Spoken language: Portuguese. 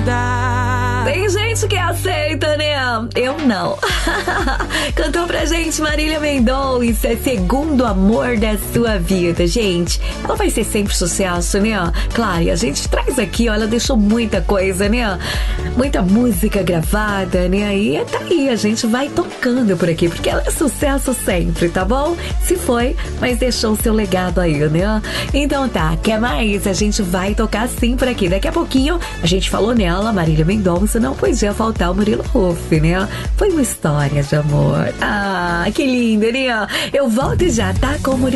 mudar. Tem gente que aceita, né? Eu não. Cantou pra gente Marília Mendonça, Segundo Amor da Sua Vida. Gente, ela vai ser sempre sucesso, né? Claro, e a gente traz aqui, ó, ela deixou muita coisa, né? Muita música gravada, né? E tá aí, a gente vai tocando por aqui, porque ela é sucesso sempre, tá bom? Se foi, mas deixou o seu legado aí, né? Então tá, quer mais? A gente vai tocar sim por aqui. Daqui a pouquinho, a gente falou nela, Marília Mendonça, não podia faltar o Murilo Huff, né? Foi uma história de amor. Ah, que lindo, né? Eu volto já, tá? Com o Murilo.